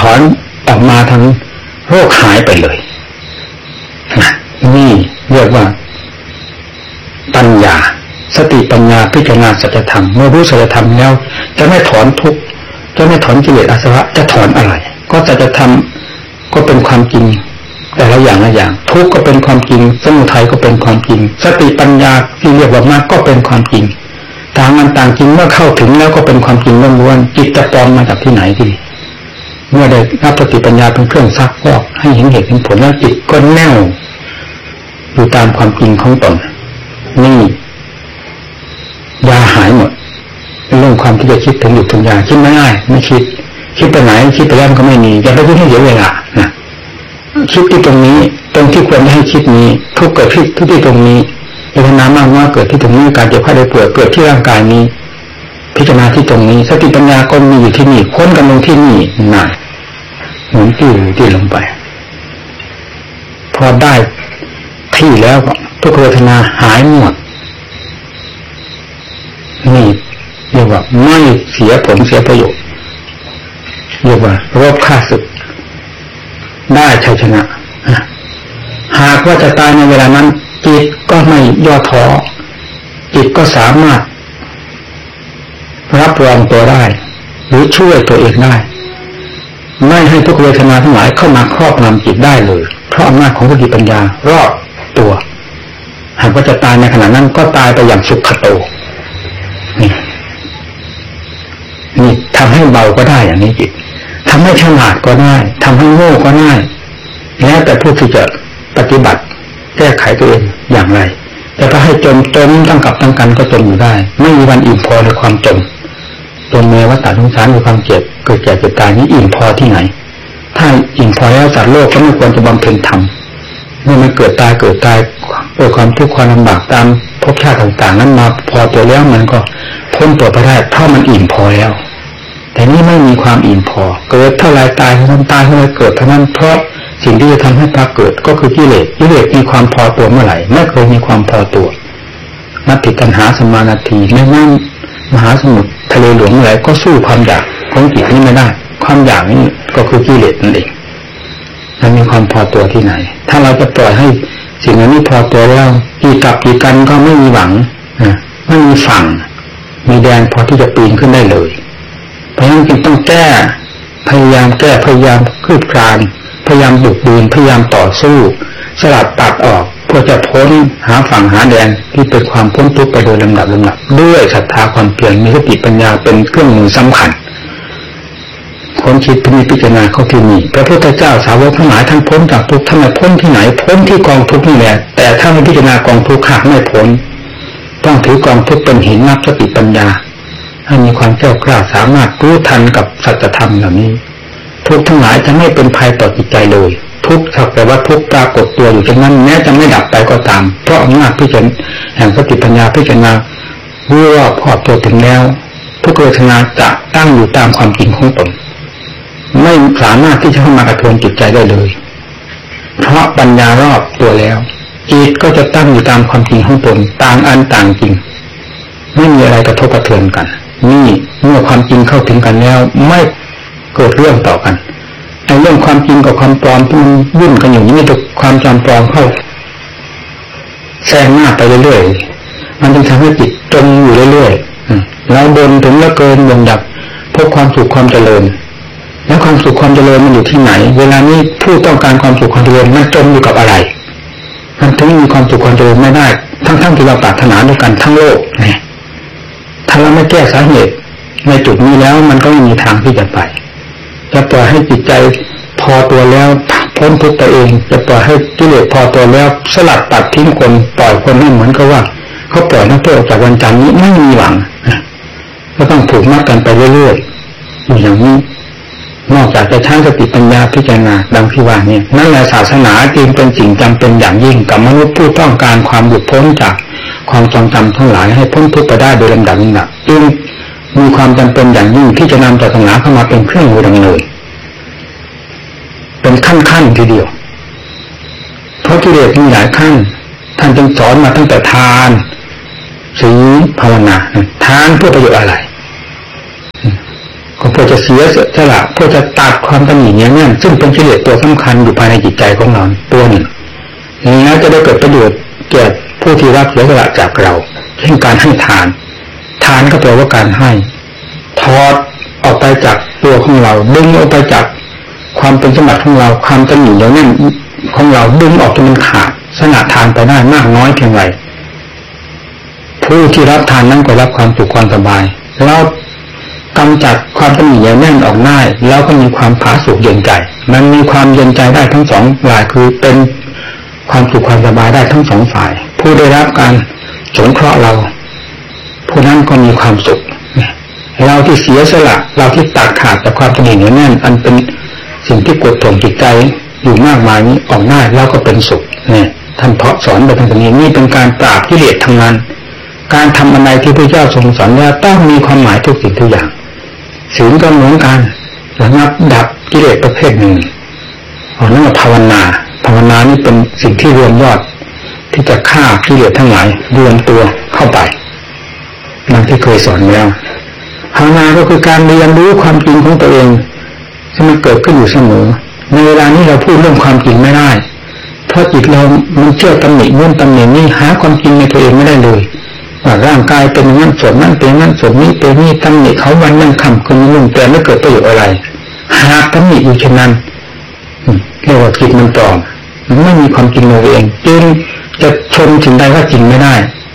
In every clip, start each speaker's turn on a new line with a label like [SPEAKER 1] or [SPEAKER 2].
[SPEAKER 1] อนออกมาทั้งโรคหายไปเลยนี่เรียกว่าปัญญาสติปัญญาพิจารณาสัจธรรมเมื่อรู้สัจธรรมแล้วจะไม่ถอนทุกข์จะไม่ถอนกิเลสอาสวะจะถอนอะไรก็สัจธรรมก็เป็นความจริงแต่ละอย่างละอย่างทุกข์ก็เป็นความจริงสมุทัยก็เป็นความจริงสติปัญญาที่เรียกว่ามรรคก็เป็นความจริงต่างกันต่างจริงเมื่อเข้าถึงแล้วก็เป็นความจริงล้วนๆจิตจะปลอมมาจากที่ไหนทีเมื่อได้รับสติปัญญาเป็นเครื่องซักฟอกให้เห็นเหตุเห็นผลแล้วจิตก็แน่วอยู่ตามความจริงของตนนี่ยาหายหมดเรื่องความที่จะคิดถึงอยู่ถึงยาคิดไม่ได้ไม่คิดไปไหนคิดไปแล้วก็ไม่มีอย่าไปคิดให้เสียเวลานะคิดที่ตรงนี้ตรงที่ควรให้คิดนี้ทุกเกิดที่ตรงนี้เวทนามากน้อยเกิดที่ตรงนี้การเจ็บไข้ได้ป่วยเกิดที่ร่างกายนี้พิจารณาที่ตรงนี้สติปัญญาก็มีอยู่ที่นี่ค้นกันลงที่นี่น่ะหมุนที่ลงไปพอได้ที่แล้วทุกเวทนาหายหมดนี่เรียกว่าไม่เสียผลเสียประโยชน์เรียกว่ารบฆ่าศึกได้ชัยชนะหากว่าจะตายในเวลานั้นจิตก็ไม่ย่อท้อจิตก็สามารถรับรองตัวได้หรือช่วยตัวเองได้ไม่ให้ทุกเวทนาทั้งหลายเข้ามาครอบงำจิตได้เลยเพราะอำนาจของสติปัญญารอบตัวหากว่าจะตายในขณะนั้นก็ตายไปอย่างสุขโตนี่ทำให้เบาก็ได้อย่างนี้จิตทำให้ฉลาดก็ได้ทำให้โง่ก็ได้แล้วแต่ผู้ที่จะปฏิบัติแก้ไขตัวเองอย่างไรแต่ถ้าให้จมตั้งกับตั้งกันก็จมอยู่ได้ไม่มีวันอิ่มพอในความจมแม้ว่าตัดสงสารในความเจ็บเกิดแก่เจ็บตายนี้อิ่มพอที่ไหนถ้าอิ่มพอแล้วสัตว์โลกก็ไม่ควรจะบำเพ็ญธรรมเมื่อมันเกิดตายความทุกข์ความลำบากตามภพชาติต่างๆนั้นมาพอตัวแล้วมันก็พ้นตัวไปได้เพราะมันอิ่มพอแล้วแต่นี่ไม่มีความอิ่มพอเกิดเท่าไรตายเท่านั้นตายเท่าไรเกิดเท่านั้นเพราะสิ่งที่จะทำให้พระเกิดก็คือกิเลสมีความพอตัวเมื่อไหร่ไม่เคยมีความพอตัวนัตถิตัณหาสมานาทีในน้ำมหาสมุทรทะเลหลวงเมื่อไหร่ก็สู้ความอยากของจิตนี้ไม่ได้ความอยากนี้ก็คือกิเลสนั่นเองมันมีความพอตัวที่ไหนถ้าเราจะปล่อยให้สิ่งนี้พอตัวแล้วกี่กับกี่กันก็ไม่มีหวังไม่มีฝั่งมีแดนพอที่จะปีนขึ้นได้เลยเพราะฉะนั้นจึงต้องพยายามคืบคลานพยายามบุกบืนพยายามต่อสู้สลัดตัดออกเพื่อจะพ้นหาฝั่งหาแดนที่เป็นความพ้นทุกข์ไปโดยลำดับด้วยศรัทธาความเพียรมีสติปัญญาเป็นเครื่องมือสำคัญคนคิดพิจารณาเข้าที่นี่พระพุทธเจ้าสาวกทั้งหลายท่านพ้นจากทุกข์ท่านไม่พ้นที่ไหนพ้นที่กองทุกข์นี่แหละแต่ถ้าไม่พิจารณากองทุกข์หากไม่พ้นต้องถือกองทุกข์เป็นหินนับสติปัญญาให้มีความแก้วกล้าสามารถรู้ทันกับสัจธรรมเหล่านี้ทุกข์ทั้งหลายจะไม่เป็นภัยต่อจิตใจเลยทุกข์สักแต่ว่าทุกข์ปรากฏตัวอยู่ฉะนั้นแม้จะไม่ดับไปก็ตามเพราะอำนาจพิจารณาแห่งสติปัญญาพิจารณารู้รอบครอบตัวถึงแล้วทุกเวทนาจะตั้งอยู่ตามความจริงของตนไม่สามารถที่จะเข้ามากระทบจิตใจได้เลยเพราะปัญญารอบตัวแล้วจิตก็จะตั้งอยู่ตามความจริงของตนต่างอันต่างจริงไม่มีอะไรกระทบกระเทือนกันนี่เมื่อความจริงเข้าถึงกันแล้วไม่เกิดเรื่องต่อกันในเรื่องความจริงกับความปลอมที่มันวุ่นกันอยู่นี่ถูกความจำปลอมเข้าแซงหน้าไปเรื่อยๆมันจึงทำให้จิตจมอยู่เรื่อยๆเราบนถึงแล้วเกินบนดับพบความสุขความเจริญแล้วความสุขความเจริญมันอยู่ที่ไหนเวลานี้ผู้ต้องการความสุขความเจริญมันจมอยู่กับอะไรมันถึงมีความสุขความเจริญไม่ได้ทั้งที่เราปรารถนาด้วยกันทั้งโลกเนี่ยถ้าเราไม่แก้สาเหตุในจุดนี้แล้วมันก็ไม่มีทางที่จะไปจะปล่อยให้จิตใจพอตัวแล้วพ้นทุกข์ตัวเองจะปล่อยให้กิเลสพอตัวแล้วสลัดตัดทิ้งคนปล่อยคนให้เหมือนกับว่าเขาปล่อยนักโทษออกจากวันจันทร์นี้ไม่มีหวังก็ต้องผูกมัดกันไปเรื่อยๆอย่างนี้นอกจากจะใช้สติปัญญาพิจารณาดังที่ว่านี่นั่นแหละศาสนาจึงเป็นสิ่งจำเป็นอย่างยิ่งกับมนุษย์ผู้ต้องการความหลุดพ้นจากความทรงจำทั้งหลายให้พ้นทุกข์ไปได้โดยลำดับจึงมีความจำเป็นอย่างยิ่งที่จะนำศาสนาเข้ามาเป็นเครื่องมือดำเนินเป็นขั้นทีเดียวเพราะกิเลสมีหลายขั้นท่านจึงสอนมาตั้งแต่ทานศีลภาวนาทานเพื่อประโยชน์อะไรก็เพื่อพื่อจะเสียสละเพื่อจะตัดความตนีเนี่ยซึ่งเป็นกิเลสตัวสำคัญอยู่ภายในจิตใจของเราตัวหนึ่งแล้วจะได้เกิดประโยชน์แก่ผู้ที่รับเสียสละจากเราเช่นการให้ทานก็แปลว่าการให้ถอดออกไปจากตัวของเราดึงออกไปจากความเป็นสมบัติของเราความตนีอย่างนั้นของเราดึงออกจนมันขาดสละทานไปได้มากน้อยเพียงไรผู้ที่รับทานนั้นก็รับความสุขความสบายแล้วกำจัดความตนีอย่างนั้นออกได้แล้วก็มีความผาสุกเย็นใจมันมีความเย็นใจได้ทั้งสองฝ่ายคือเป็นความสุขความสบายได้ทั้งสองฝ่ายผู้ได้รับการสงเคราะห์เราผู้นั้นก็มีความสุขเราที่เสียสละเราที่ตัดขาดจากความตนีอย่างนั้นอันเป็นสิ่งที่กดท่วงจิตใจอยู่มากมายนี้ออกได้แล้วก็เป็นสุขเนี่ยท่านเพาะสอนไปทางนี้นี่เป็นการปราบกิเลสทั้งนั้นการทำอะไรที่พระเจ้าทรงสอนว่าต้องมีความหมายทุกสิ่งทุกอย่างศีลก็เหมือนกันระงับดับกิเลสประเภทหนึ่งนั่นก็ภาวนานี่เป็นสิ่งที่รวมยอดที่จะฆ่ากิเลสทั้งหลายรวมตัวเข้าไปดังที่เคยสอนแล้วภาวนาก็คือการเรียนรู้ความจริงของตัวเองที่มันเกิดขึ้นอยู่เสมอในเวลานี้เราพูดเรื่องความจริงไม่ได้เพราะจิตเรามันเชื่อตำหนินู่นตำหนินี่หาความจริงในตัวเองไม่ได้เลยว่าร่างกายเป็นอย่างนั้นส่วนนั้นเป็นอย่างนั้นส่วนนี้เป็นนี่ตำหนิเขาวันยังค่ำคืนนุ่งแต่ไม่เกิดประโยชน์อะไรหากตำหนิอยู่เช่นนั้นเรียกว่าจิตมันปลอมมันไม่มีความจริงในตัวเองจึงจะชมถึงใดว่าจริงไม่ได้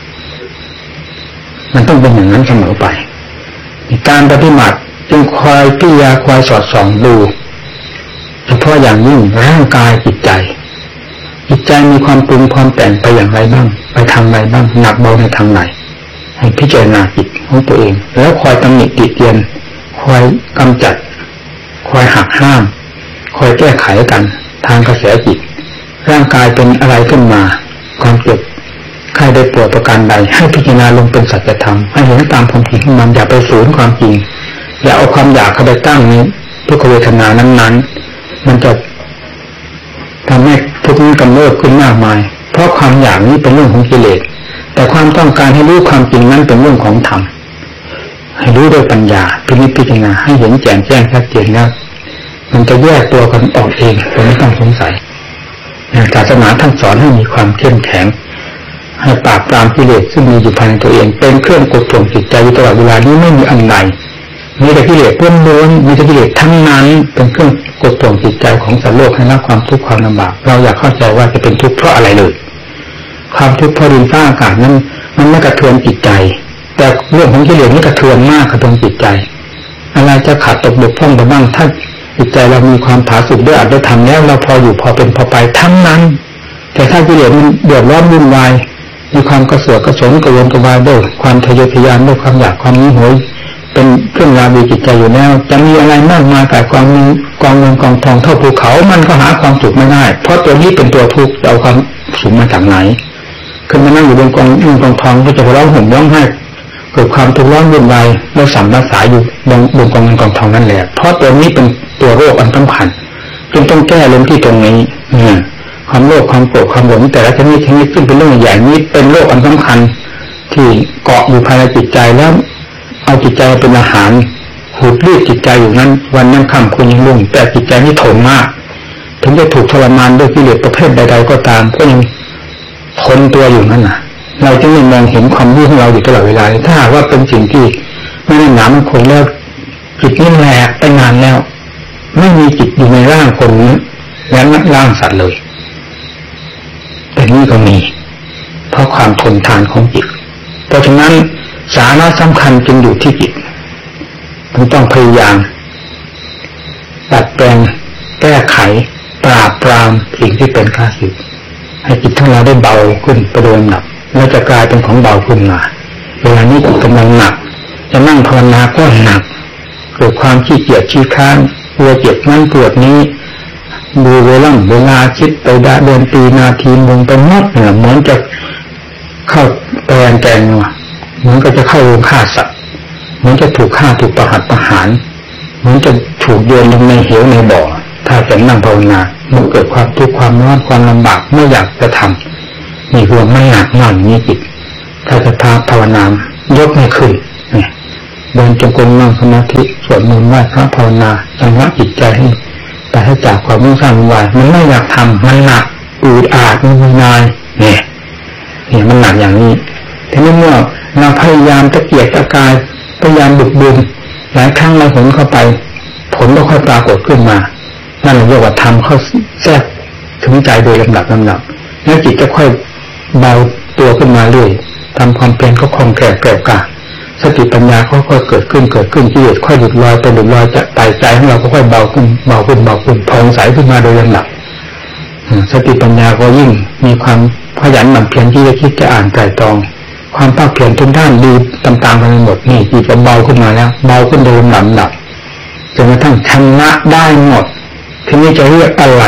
[SPEAKER 1] มันต้องเป็นอย่างนั้นเสมอไปการปฏิบัติจึงคอยพิจารณาคอยสอดส่องดูเฉพาะอย่างยิ่งร่างกายจิตใจมีความปรุงความแต่งไปอย่างไรบ้างไปทางไรบ้างหนักเบาในทางไหนให้พิจารณาจิตของตัวเองแล้วคอยตำหนิติเตียนคอยกำจัดคอยหักห้ามคอยแก้ไขกันทางกระแสจิตร่างกายเป็นอะไรขึ้นมาความเจ็บใครได้ปวดประการใดให้พิจารณาลงเป็นสัจธรรมให้เห็นตามความจริงของมันอย่าไปฝืนความจริงอย่าเอาความอยากเข้าไปตั้งในทุกขเวทนานั้นๆมันจะทำให้ทุกข์นี้กำเริบขึ้นมากมายเพราะความอยากนี้เป็นเรื่องของกิเลสแต่ความต้องการให้รู้ความจริงนั้นเป็นเรื่องของธรรมให้รู้ด้วยปัญญาพิจารณาให้เห็นแจ่มแจ้งชัดเจนแล้วมันจะแยกตัวกันออกเองโดยไม่ต้องสงสัยศาสนาท่านสอนให้มีความเข้มแข็งให้ปราบปรามกิเลสซึ่งมีอยู่ภายในตัวเองเป็นเครื่องกดท่วงจิตใจอยู่ตลอดเวลานี้ไม่มีอันใดมีแต่กิเลสล้วนๆมีแต่กิเลสทั้งนั้นเป็นเครื่องกดท่วงจิตใจของสัตว์โลกให้รับความทุกข์ความลำบากเราอยากเข้าใจว่าจะเป็นทุกข์เพราะอะไรเลยความทุกข์เพราะดินฟ้าอากาศนั้นมันไม่กระเทือนจิตใจแต่เรื่องของกิเลสนี่กระเทือนมากกระเทือนจิตใจอะไรจะขาดตกบกพร่องไปบ้างถ้าจิตใจเรามีความผาสุกด้วยอัตถธรรมแล้วเราพออยู่พอเป็นพอไปทั้งนั้นแต่ถ้ากิเลสมันเดือดร้อนวุ่นวายมีความกระเสือกกระสนกระวนกระวายด้วยความทะเยอทะยานด้วยความอยากความหิวโหยเป็นเครื่องราวีจิตใจอยู่แล้วจะมีอะไรมากมายกายความมีกองเงินกองทองเท่าภูเขามันก็หาความสุขไม่ได้เพราะตัวนี้เป็นตัวทุกข์จะเอาความสุขมาจากไหนขึ้นมานั่งอยู่บนกองเงินกองทองก็จะร้องห่มร้องไห้เกิดความทุกข์ร้อนวุ่นวายแล้วสัมภาษาอยู่บนกองเงินกองทองนั่นแหละเพราะตัวนี้เป็นตัวโรคอันสำคัญจึงต้องแก้ลงที่ตรงนี้ความโลภความโกรธความหลงแต่ละชนิดซึ่งเป็นเรื่องใหญ่นี้เป็นโรคอันสำคัญที่เกาะอยู่ภายในจิตใจแล้วเอาจิตใจเป็นอาหารหูดรีดจิตใจอยู่นั้นวันนั้นค่ำคืนยังรุ่งแต่จิตใจนี่ทนมากถึงจะถูกทรมานด้วยกิเลสประเภทใดๆก็ตามก็ยังทนตัวอยู่นั่นน่ะเราจึงไม่มองเห็นความดีของเราอยู่ตลอดเวลาถ้าหากว่าเป็นสิ่งที่ไม่ได้หนามันคงแล้วจิตนี่แหลกไปนานแล้วไม่มีจิตอยู่ในร่างคนนี้และร่างสัตว์เลยแต่นี่ก็มีเพราะความทนทานของจิตเพราะฉะนั้นสาระสำคัญจึงอยู่ที่จิตมันต้องพยายามดัดแปลงแก้ไขปราบปรามสิ่งที่เป็นข้าศึกให้จิตของเราได้เบาขึ้นประโดยหนักแล้วจะกลายเป็นของเบาขึ้นมาเวลานี้จิตกำลังหนักจะนั่งภาวนาก็หนักเกิดความขี้เกียจขี้ค้านกลัวเจ็บนั่นปวดนี้ดูเวลาคิดไปเดือนปีนาทีลงไปหมดเนี่ยเหมือนจะเข้าแปลงเหมือนก็จะเข้าโรงฆ่าสัตว์เหมือนจะถูกฆ่าถูกประหารเหมือนจะถูกโยนลงในเหวในบ่อถ้าจะนั่งภาวนาเมื่อเกิดความทุกข์ความร้อนความลำบากไม่อยากจะทำนี่คือไม่หนักหน่อยนี่จิตถ้าจะภาวนายกไม่ขึ้นเนี่ยเดินจงกรมนั่งสมาธิสวดมนต์ไหว้พระภาวนาชำระจิตใจให้ปราศจากความมุ่งสร้างวุ่นวายมันไม่อยากทำมันหนักอืดอาดมันนายเนี่ยมันหนักอย่างนี้ทีนี้เมื่อเราพยายามตะเกียกตะกายพยายามบึกบึนหลายครั้งเราผลเข้าไปผลก็ค่อยปรากฏขึ้นมานั่นเรียกว่าทำเข้าแทรกถึงใจโดยลำดับแล้วจิตจะค่อยเบาตัวขึ้นมาเรื่อยทำความเพียรก็คล่องแคล่วแกร่งกล้าสติปัญญาค่อยๆเกิดขึ้นกิเลสค่อยหลุดลอยไปหลุดลอยจะไต่ใจของเราก็ค่อยเบาขึ้นผ่องใสขึ้นมาโดยลำดับสติปัญญาก็ยิ่งมีความขยันหมั่นเพียรที่จะคิดจะอ่านไตร่ตรองความภาคเพียรทุกด้านดีตามๆกันหมดนี่จิตก็เบาขึ้นมาแล้วเบาขึ้นโดยลำดับจนกระทั่งชนะได้หมดทีนี้จะเรียกอะไร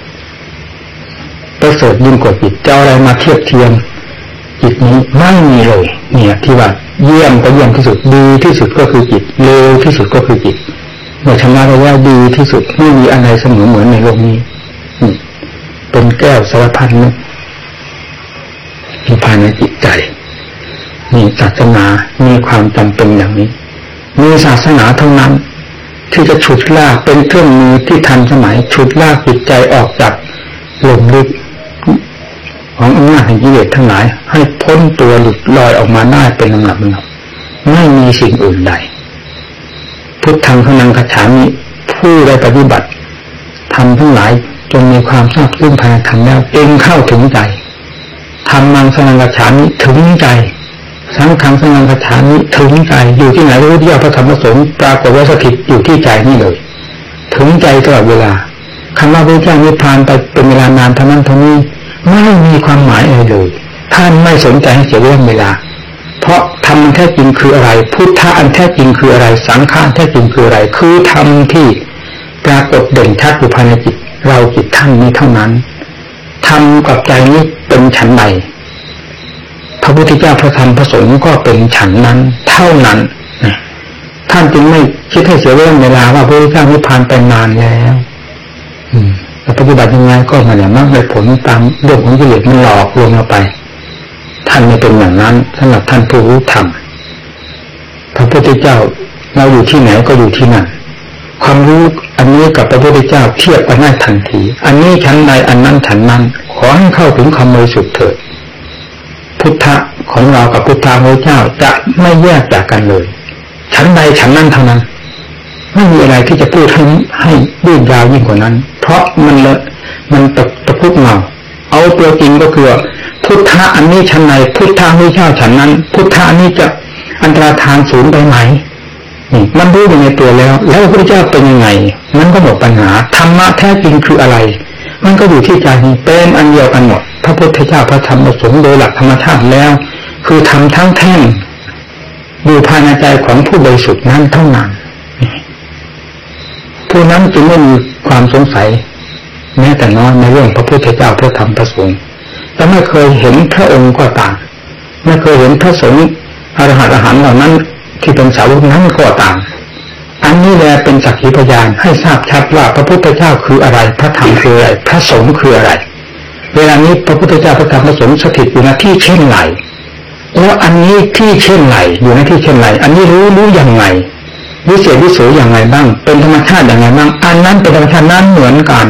[SPEAKER 1] ประเสริฐยิ่งกว่าจิตจะอะไรมาเทียบเทียมจิตนี้ไม่มีเลยเนี่ยที่ว่าเยี่ยมก็เยี่ยมที่สุดดีที่สุดก็คือจิตเลวที่สุดก็คือจิตเมื่อชนะได้แล้วดีที่สุดไม่มีอะไรเสมอเหมือนในโลกนี้เป็นแก้วสารพัดนึกที่ภายในจิตใจมีศาสนามีความจำเป็นอย่างนี้มีศาสนาเท่านั้นที่จะฉุดลากเป็นเครื่องมือที่ทันสมัยฉุดลากจิตใจออกจากหลุมลึกของอำนาจแห่งกิเลสทั้งหลายให้พ้นตัวหลุดลอยออกมาได้เป็นลำดับไม่มีสิ่งอื่นใดพุทธังคนังคัจฉามิผู้ได้ปฏิบัติทำทั้งหลายจนมีความทราบซึ้งภายในธรรมแล้วจึงเข้าถึงใจธรรมังสนังคัจฉามิถึงใจสังฆังสนังคัจฉามิถึงใจอยู่ที่ไหนพระพุทธเจ้าพระธรรมพระสงฆ์ปรากฏว่าสถิตอยู่ที่ใจนี่เลยถึงใจตลอดเวลาคำว่าพระพุทธเจ้านิพพานไปเป็นเวลานานเท่านั้นเท่านี้ไม่มีความหมายอะไรเลยท่านไม่สนใจให้เสียเวลาเพราะธรรมอันแท้จริงคืออะไรพุทธะอันแท้จริงคืออะไรสังฆะอันแท้จริงคืออะไรคือธรรมที่ปรากฏเด่นชัดอยู่ภายในจิตเราจิตท่านนี้เท่านั้นธรรมกับใจนี้เป็นฉันใดพระพุทธเจ้าพระธรรมพระสงฆ์ก็เป็นฉันนั้นเท่านั้นท่านจึงไม่คิดให้เสียเวลาว่าพระพุทธเจ้านิพพานไปนานแล้วปฏิบัติยังไงก็มันอย่างนั้นได้ผลตามเรื่องของกิเลสมันหลอกลวงเราไปท่านไม่เป็นอย่างนั้นสำหรับท่านผู้รู้ธรรมพระพุทธเจ้าเราอยู่ที่ไหนก็อยู่ที่นั่นความรู้อันนี้กับพระพุทธเจ้าเทียบกันได้ทันทีอันนี้ชั้นใดอันนั้นชั้นนั้นขอให้เข้าถึงความบริสุทธิ์เถิดพุทธะของเรากับพุทธะพระเจ้าจะไม่แยกจากกันเลยชั้นใดชั้นนั้นเท่านั้นไม่มีอะไรที่จะพูดให้ยืดยาวยิ่งกว่านั้นเพราะมันตะคุบเงาเอาตัวจริงก็คือพุทธะอันนี้ชั้นไหนพุทธะพระเจ้าชั้นนั้นพุทธะอันนี้จะอันตรธานสูงไปไหมนี่มันรู้อยู่ในตัวแล้วพระพุทธเจ้าเป็นยังไงมันก็หมดปัญหาธรรมะแท้จริงคืออะไรมันก็อยู่ที่ใจนี้เป็นอันเดียวกันหมดพระพุทธเจ้าพระธรรมพระสงฆ์โดยหลักธรรมชาติแล้วคือทำทั้งแท่งอยู่ภายในใจของผู้บริสุทธิ์นั้นเท่านั้นผู้นั้นจึงไม่มีความสงสัยแม้แต่น้อยในเรื่องพระพุทธเจ้าพระธรรมพระสงฆ์และไม่เคยเห็นพระองค์ก็ตามไม่เคยเห็นพระสงฆ์อรหันต์เหล่านั้นที่เป็นสาวกนั้นก็ตามอันนี้แหละเป็นสักขีพยานให้ทราบชัดว่าพระพุทธเจ้าคืออะไรพระธรรมคืออะไรพระสงฆ์คืออะไรเวลานี้พระพุทธเจ้าพระธรรมพระสงฆ์สถิตอยู่ในที่เช่นไรแล้วอันนี้ที่เช่นไรอยู่ในที่เช่นไรอันนี้รู้อย่างไรวิเศษวิโสอย่างไรบ้างเป็นธรรมชาติอย่างไรบ้างอันนั้นเป็นธรรมชาตินั้นเหมือนกัน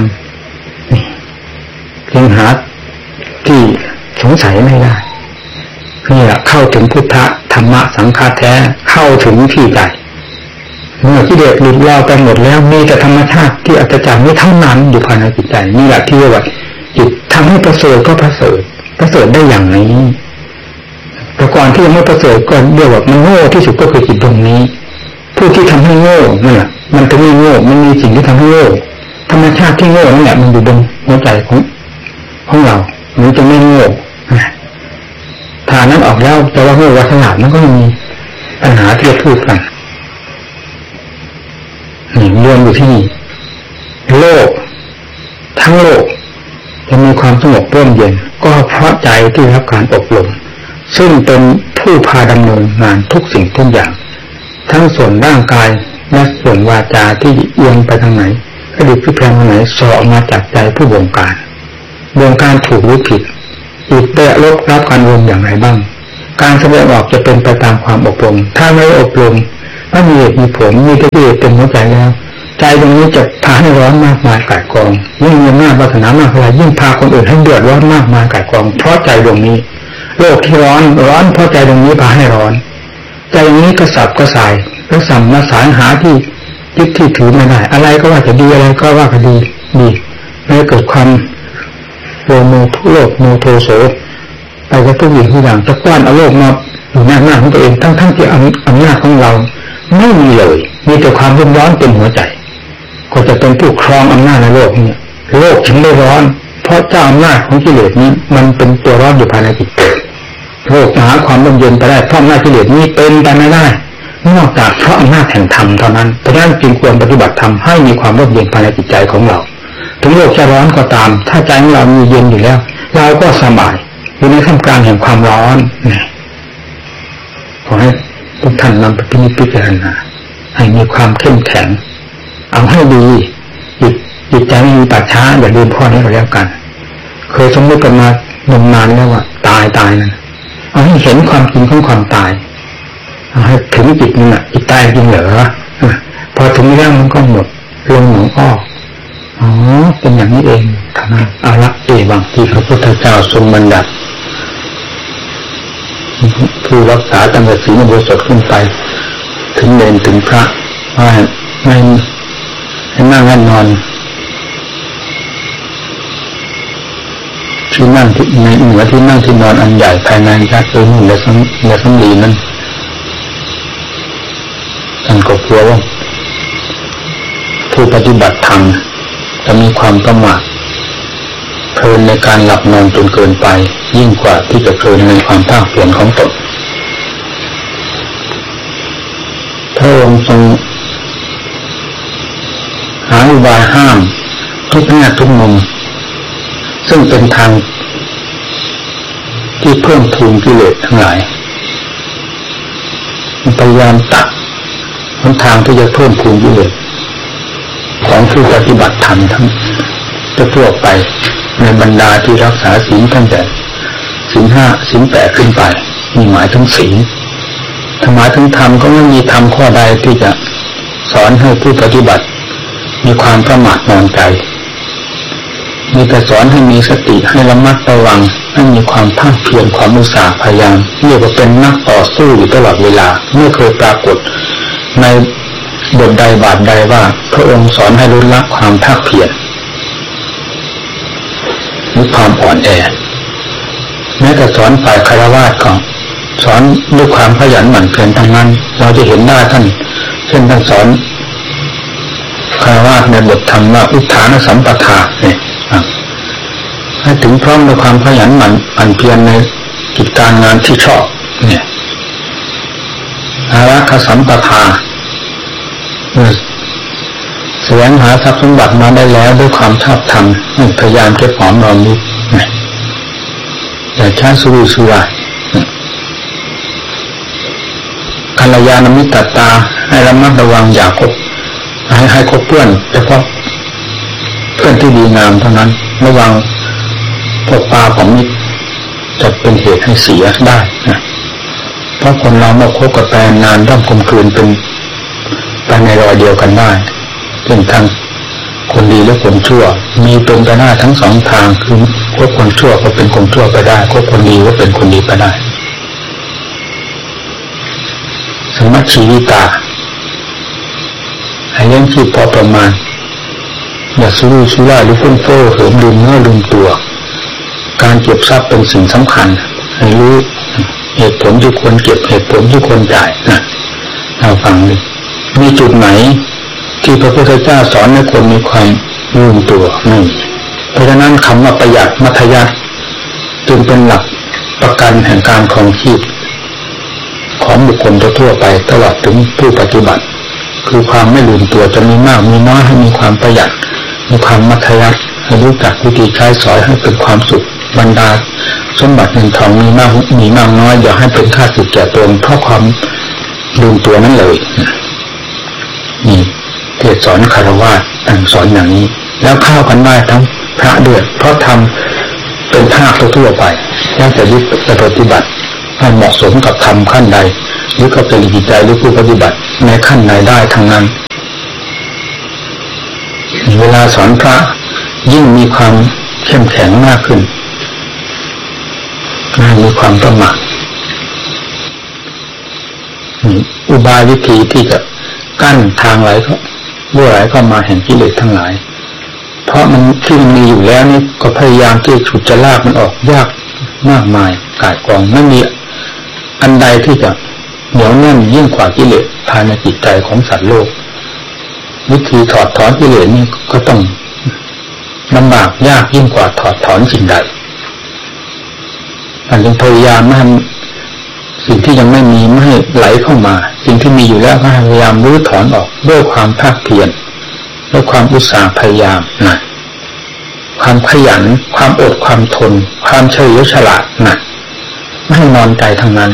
[SPEAKER 1] จึงหาที่สงสัยไม่ได้นี่แหละเข้าถึงพุทธะธรรมะสังฆะแท้เข้าถึงที่ใจเมื่อกิเลสหลุดล่อไปหมดแล้วมีแต่ธรรมชาติที่อัศจรรย์นี้เท่านั้นอยู่ภายในจิตใจนี่แหละที่เรียกว่าจิตทำให้ประเสริฐก็ประเสริฐได้อย่างนี้แต่ก่อนที่ยังไม่ประเสริฐก็เรียกว่ามันโง่ที่สุดก็คือจิตดวงนี้ผู้ที่ทำให้โง่นั่นแหละมันจะไม่โง่มันมีสิ่งที่ทำให้โง่ธรรมชาติที่โง่นั่นแหละมันอยู่บนหัวใจของเรามันจะไม่โง่ถ้านั้นออกแล้วจะว่าโง่ว่าฉลาดมันก็มีปัญหาที่จะพูดกันรวมอยู่ที่นี่โลกทั้งโลกจะมีความสงบร่มเย็นก็เพราะใจที่รับการอบรมซึ่งเป็นผู้พาดำเนินงานทุกสิ่งทุกอย่างทั้งส่วนร่างกายและส่วนวาจาที่เอียงไปทางไหนกระดิกพิแพงทางไหนสอออกมาจากใจผู้บงการถูกหรือผิดจิตได้รับการอบรมอย่างไรบ้างการแสดงออกจะเป็นไปตามความอบรมถ้าไม่อบรมไม่มีเหตุมีผลมีแต่กิเลสเต็มหัวใจแล้วใจตรงนี้จะพาให้ร้อนมากมายกายกองยิ่งมีมากวาสนามากเท่าไรยิ่งพาคนอื่นให้เดือดร้อนมากมายกายกองเพราะใจตรงนี้โลกที่ร้อนเพราะใจตรงนี้พาให้ร้อนใจตรงนี้กระสับกระส่ายกระสับกระส่ายหาที่ยึดที่ถือไม่ได้อะไรก็ว่าจะดีอะไรก็ว่าก็ดีไม่เกิดความโลภโมโทโสไปกับทุกอย่างทุกอย่างตะกว้านเอาโลกมาอยู่หน้าของตัวเองทั้งที่อำนาจของเราไม่มีเลยมีแต่ความรุ่มร้อนเต็มหัวใจก็จะเป็นผู้ครองอำนาจในโลกนี้โลกถึงได้ร้อนเพราะเจ้าอำนาจของกิเลสนี้มันเป็นตัวร้อนอยู่ภายในจิตใจโลกหาความร่มเย็นไปได้เพราะอำนาจกิเลสนี้เป็นไปไม่ได้นอกจากเพราะอำนาจแห่งธรรมเท่านั้นเพราะฉะนั้นจึงควรปฏิบัติธรรมให้มีความร่มเย็นภายในจิตใจของเราถึงโลกจะร้อนก็ตามถ้าใจของเรามีเย็นอยู่แล้วเราก็สบายอยู่ในท่ามกลางแห่งความร้อนนะขอให้ทุกท่านนำไปพิจารณาให้มีความเข้มแข็งเอาให้ดีจิตใจไม่มีป่าช้าอย่าลืมข้อนี้ก็แล้วกันเคยสมมติกันมานานแล้วว่าตายนั่นเอาให้เห็นความจริงของความตายเอาให้ถึงจิตนี่จิตตายจริงเหรอพอถึงเรื่องมันก็หมดลงหนองอ้อเป็นอย่างนี้เองเท่านั้นอาละเอวังที่พระพุทธเจ้าทรงบัญญัติผู้รักษาตั้งแต่ศีลอุโบสถขึ้นไปถึงเนรถึงพระว่าไม่ให้นั่งให้นอนที่นั่งที่ในเหนือที่นั่งที่นอนอันใหญ่ภายในยัดเอิ้นและสำลีนั้นท่านก็กลัวว่าผู้ปฏิบัติธรรมจะมีความประมาทเพลินในการหลับนอนจนเกินไปยิ่งกว่าที่จะเพลินในความภาคเพียรของตนพระองค์ทรงหาอุบายห้ามทุกแง่ทุกมุมซึ่งเป็นทางที่เพิ่มพูนกิเลสทั้งหลายพยายามตัดหนทางที่จะเพิ่มพูนกิเลสของผู้ปฏิบัติธรรมทั้งทั่วไปในบรรดาที่รักษาศีลตั้งแต่ศีล 5 ศีล 8ขึ้นไปมีหมายถึงศีลถ้าหมายถึงธรรมก็ไม่มีธรรมข้อใดที่จะสอนให้ผู้ปฏิบัติมีความประมาทนอนใจมีแต่สอนให้มีสติให้ระมัดระวังให้มีความภาคเพียรความอุตสาห์พยายามเรียกว่าเป็นนักต่อสู้อยู่ตลอดเวลาไม่เคยปรากฏในบทใดบาทใดว่าพระองค์สอนให้ลดละความภาคเพียรหรือความอ่อนแอแม้แต่สอนฝ่ายฆราวาสก็สอนด้วยความขยันหมั่นเพียรทั้งนั้นเราจะเห็นได้ท่านเช่นท่านสอนฆราวาสในบทธรรมว่าอุทธานสัมปทาเนี่ยให้ถึงพร้อมด้วยความขยันหมั่นเพียรในกิจการงานที่ชอบเนี่ยอารักขสัมปทาแสวงหาทรัพย์สมบัติมาได้แล้วด้วยความชอบธรรมพยายามเก็บหอมรอมริบอย่าช้าสุร่ายกัลยาณมิตรตาให้ระมัดระวังอย่าคบให้คบเพื่อนเฉพาะเพื่อนที่ดีงามเท่านั้นระวังพวกปลาของมิตรจะเป็นเหตุให้เสียได้นะเพราะคนเราเมื่อคบกับแฟนนานย่อมคมคืนเป็นไปในรอยเดียวกันได้เป็นทางคนดีและคนชั่วมีเป็นไปได้ทั้งสองทางคือคบคนชั่วก็เป็นคนชั่วไปได้คบคนดีก็เป็นคนดีไปได้สมัชชีวิตาให้เลี้ยงชีพพอประมาณอย่าสู้ร่ายหรือฟุ้งเฟ้อเหิมลืมเนื้อลืมตัวการเก็บทรัพย์เป็นสิ่งสำคัญให้รู้เหตุผลที่ควรเก็บเหตุผลที่ควรจ่ายนะเราฟังดิมีจุดไหนที่พระพุทธเจ้าสอนให้คนมีความลืมตัวนี่เพราะฉะนั้นคำว่าประหยัดมัธยัสถ์จึงเป็นหลักประกันแห่งการครองชีพของบุคคลทั่วไปตลอดถึงผู้ปฏิบัติคือความไม่ลืมตัวจะมีมากมีน้อยให้มีความประหยัดมีความมัธยัสถ์ให้รู้จักวิธีใช้สอยให้เป็นความสุขบรรดาสมบัติเงินทองมีมากน้อยอย่าให้เป็นค่าศึกแก่ตนเพราะความลืมตัวนั้นเลยนี่เทศสอนคฤหัสถ์สอนอย่างนี้แล้วเข้ากันได้ทั้งพระด้วยเพราะทำเป็นภาคทั่วไปแล้วจะยึดจะปฏิบัติให้เหมาะสมกับธรรมขั้นใดหรือเข้าไปในจิตใจหรือผู้ปฏิบัติในขั้นไหนได้ทั้งนั้นเวลาสอนพระยิ่งมีความเข้มแข็งมากขึ้นมีความประมาทอุบายวิธีที่จะกั้นทางไหลรั่วไหลเข้ามาแห่งกิเลสทั้งหลายเพราะมันที่มันมีอยู่แล้วนี่ก็พยายามที่ฉุดจะลากมันออกยากมากมายก่ายกองไม่มีอันใดที่จะเหนียวแน่นยิ่งกว่ากิเลสภายในจิตใจของสัตว์โลกวิธีถอดถอนกิเลสนี่ก็ต้องลำบากยากยิ่งกว่าถอดถอนสิ่งใดอันจึงพยายามไม่ให้สิ่งที่ยังไม่มีไม่ให้ไหลเข้ามาสิ่งที่มีอยู่แล้วก็พยายามรื้อถอนออกด้วยความภาคเพียรด้วยความอุตสาห์พยายามนะความขยันความอดความทนความเฉลียวฉลาดนะไม่ให้นอนใจทั้งนั้น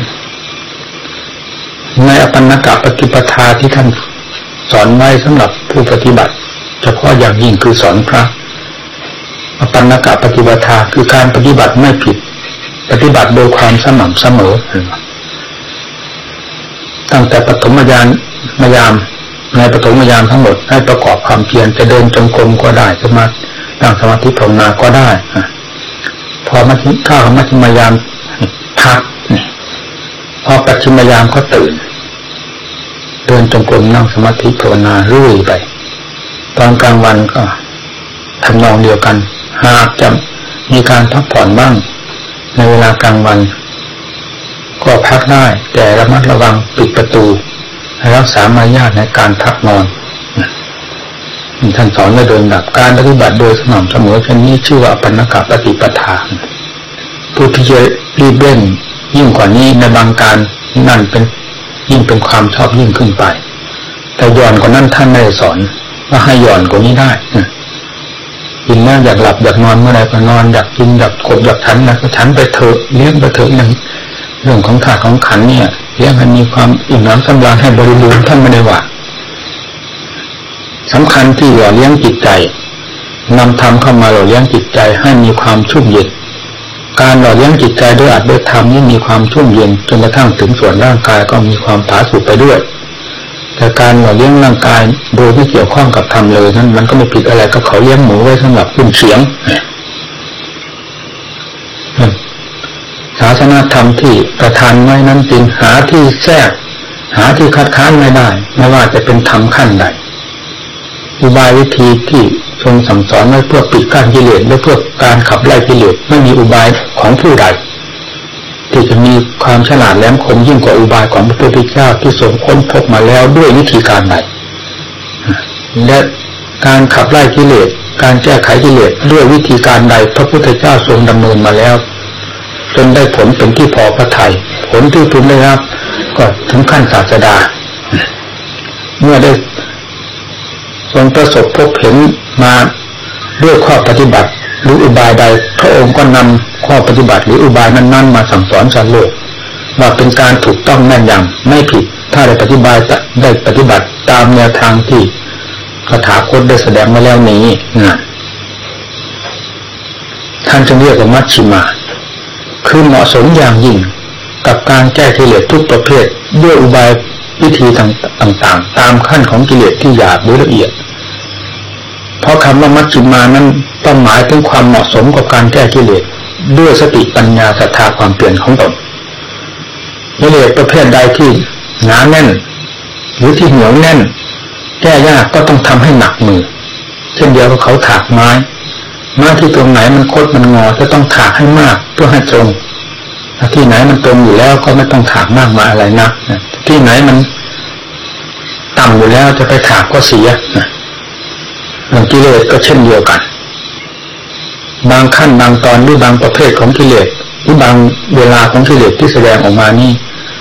[SPEAKER 1] ในอปันนกปฏิปทาที่ท่านสอนไว้สำหรับผู้ปฏิบัติเฉพาะอย่างยิ่งคือสอนพระอปันนกปฏิปทาคือการปฏิบัติไม่ผิดปฏิบัติโดยความสม่ำเสมอตั้งแต่ปฐมยามในปฐมยามทั้งหมดให้ประกอบความเพียรจะเดินจงกรมก็ได้จะมานั่งสมาธิภาวนาก็ได้พอมัธยมยามพักพอปัจฉิมยามก็ตื่นเดินจงกรมนั่งสมาธิภาวนาเรื่อยไปตอนกลางวันก็ทำนองเดียวกันหากจะมีการพักผ่อนบ้างในเวลากลางวันก็พักได้แต่ระมัดระวังปิดประตูรักษามารยาทในการพักนอนท่านสอนไว้โดยหลักการปฏิบัติโดยสม่ำเสมอเช่นนี้ชื่อว่าอปันนกปฏิปทาผู้ที่จะรีบเร่งยิ่งกว่านี้ในบางการนั่นเป็นยิ่งเป็นความชอบยิ่งขึ้นไปแต่หย่อนกว่านั้นท่านไม่ได้สอนว่าให้หย่อนกว่านี้ได้กินแล้วอยากหลับอยากนอนเมื่อไรก็นอนอยากกินอยากขบอยากฉันนะก็ฉันไปเถอะเลี้ยงไปเถอะอย่างเรื่องของธาตุของขันธ์เนี่ยเลี้ยงให้มีความอิ่มน้ำสำราญให้บริบูรณ์ท่านไม่ได้ว่าสำคัญที่หล่อเลี้ยงจิตใจนำธรรมเข้ามาหล่อเลี้ยงจิตใจให้มีความชุ่มเย็นการหล่อเลี้ยงจิตใจด้วยอัดด้วยธรรมนี่มีความชุ่มเย็นจนกระทั่งถึงส่วนร่างกายก็มีความผาสุกไปด้วยแต่การหล่อเลี้ยงร่างกายโดยไม่เกี่ยวข้องกับธรรมเลยนั้นมันก็ไม่ผิดอะไรกับเขาเลี้ยงหมูไว้สำหรับขึ้นเสียงศาสนาธรรมที่ประทานไว้นั้นเป็นหาที่แทรกหาที่คัดค้านไม่ได้ไม่ว่าจะเป็นธรรมขั้นใดอุบายวิธีที่ทรงสั่งสอนไว้เพื่อปิดกั้นกิเลสและเพื่อการขับไล่กิเลสไม่มีอุบายของผู้ใดที่จะมีความฉลาดแหลมคมยิ่งกว่าอุบายของพระพุทธเจ้าที่ทรงค้นพบมาแล้วด้วยวิธีการใดและการขับไล่กิเลสการแก้ไขกิเลสด้วยวิธีการใดพระพุทธเจ้าทรงดำเนินมาแล้วจนได้ผลเป็นที่พอพระทัยผลที่พึงได้รับก็ถึงขั้นศาสดาเมื่อได้ทรงประสบพบเห็นมาด้วยข้อปฏิบัติหรืออุบายใดพระองค์ก็นำข้อปฏิบัติหรืออุบายนั้นๆมาสั่งสอนสัตว์โลกว่าเป็นการถูกต้องแม่นยำไม่ผิดถ้าได้ปฏิบัติตามแนวทางที่คาถาคตได้แสดงมาแล้วนี้นะท่านจึงเรียกว่ามัชฌิมาคือเหมาะสมอย่างยิ่งกับการแก้กิเลสทุกประเภทด้วยอุบายวิธีต่างๆตามขั้นของกิเลสที่หยาบหรือละเอียดเพราะคำว่ามัชฌิมานั้นต้องหมายถึงความเหมาะสมกับการแก้กิเลสด้วยสติปัญญาศรัทธาความเปลี่ยนของตนกิเลสประเภทใดที่หนาแน่นหรือที่เหนียวแน่นแก้ยากก็ต้องทำให้หนักมือเช่นเดียวกับเขาถากไม้ที่ตรงไหนมันคดมันงอจะต้องถากให้มากเพื่อให้ตรงที่ไหนมันตรงอยู่แล้วก็ไม่ต้องถากมากมาอะไรนักที่ไหนมันต่ำอยู่แล้วจะไปถากก็เสียกิเลสก็เช่นเดียวกันบางขั้นบางตอนหรือบางประเภทของกิเลสหรือบางเวลาของกิเลสที่แสดงออกมานี่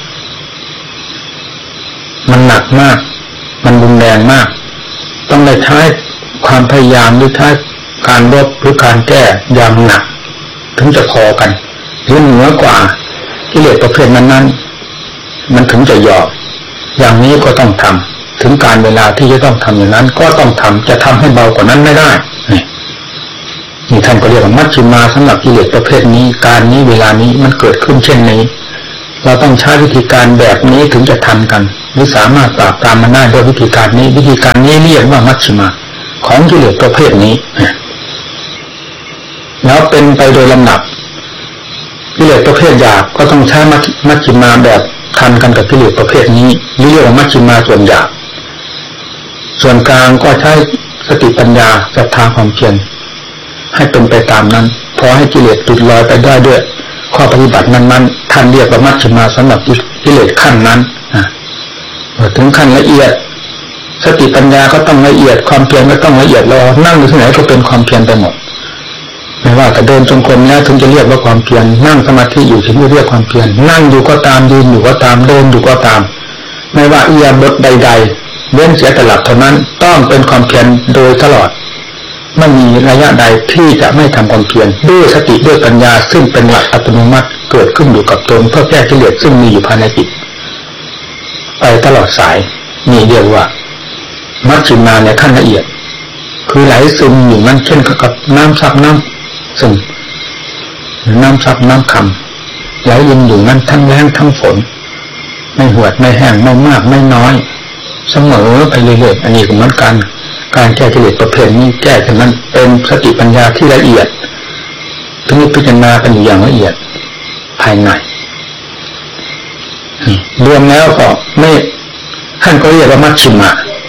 [SPEAKER 1] มันหนักมากมันรุนแรงมากต้องได้ใช้ความพยายามหรือใช้การลบหรือการแก้อย่างหนักถึงจะพอกันหรือเหนือกว่ากิเลสประเภทนั้นๆมันถึงจะยอมอย่างนี้ก็ต้องทำถึงการเวลาที่จะต้องทำอย่างนั้นก็ต้องทำจะทำให้เบากว่านั้นไม่ได้นี่ท่านก็เรียกว่ามัชฌิมาสำหรับกิเลสประเภทนี้การนี้เวลานี้มันเกิดขึ้นเช่นนี้เราต้องใช้วิธีการแบบนี้ถึงจะทันกันหรือสามารถปราบปรามมันได้ด้วยวิธีการนี้วิธีการนี้เรียกว่ามัชฌิมาของกิเลสประเภทนี้แล้วเป็นไปโดยลำดับกิเลสประเภทหยาบก็ต้องใช้มัชฌิมาแบบทันกันกับกิเลสประเภทนี้เรียกว่ามัชฌิมาส่วนหยาบส่วนกลางก็ใช้สติปัญญาศรัทธาความเพียรให้เป็นไปตามนั้นพอให้กิเลสติดลอยไปได้ด้วยข้อปฏิบัตินั้นๆท่านเรียกว่ามัชฌิมาสำหรับกิเลสขั้นนั้นถึงขั้นละเอียดสติปัญญาก็ต้องละเอียดความเพียรก็ต้องละเอียดเรานั่งอยู่ที่ไหนก็เป็นความเพียรไปหมดไม่ว่าแต่เดินจงกรมแล้วถึงจะเรียกว่าความเพียรนั่งสมาธิอยู่ถึงจะเรียกความเพียรนั่งอยู่ก็ตามยืนอยู่ก็ตามเดินอยู่ก็ตามไม่ว่าอิริยาบถใดๆเว้นเสียแต่หลับเท่านั้นต้องเป็นความเพียรโดยตลอดไม่มีระยะใดที่จะไม่ทำความเพียรด้วยสติด้วยปัญญาซึ่งเป็นหลักอัตโนมัติเกิดขึ้นอยู่กับตนเพื่อแก้กิเลสซึ่งมีอยู่ภายในจิตไปตลอดสายนี่เรียกว่ามัชฌิมาในขั้นละเอียดคือไหลซึมอยู่นั่นเช่นกับน้ำซับน้ำซึมน้ำซับน้ำคำไหลยินอยู่นั่นทั้งแรงทั้งฝนไม่หวดไม่แห้งไม่มากไม่น้อยเสมอไปเรื่อยๆอันนี้ก็เหมือนกันการแก้กิเลสประเภทนี้แก้จากนั้นเป็นสติปัญญาที่ละเอียดถึงพิจารณากันอยู่อย่างละเอียดภายในรวมแล้วก็ไม่ท่านก็เรียกว่ามัชฌิมา